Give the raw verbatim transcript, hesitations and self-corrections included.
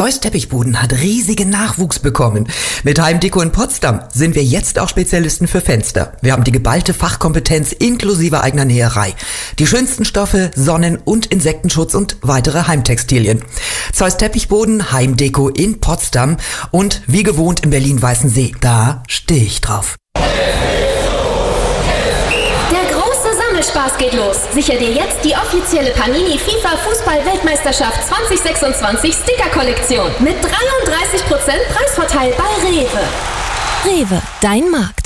Zeus Teppichboden hat riesigen Nachwuchs bekommen. Mit Heimdeko in Potsdam sind wir jetzt auch Spezialisten für Fenster. Wir haben die geballte Fachkompetenz inklusive eigener Näherei. Die schönsten Stoffe, Sonnen- und Insektenschutz und weitere Heimtextilien. Zeus Teppichboden, Heimdeko in Potsdam und wie gewohnt in Berlin-Weißensee. Da stehe ich drauf. Spaß geht los. Sicher dir jetzt die offizielle Panini FIFA Fußball-Weltmeisterschaft zwanzig sechsundzwanzig Sticker-Kollektion mit dreiunddreißig Prozent Preisvorteil bei Rewe. Rewe, dein Markt.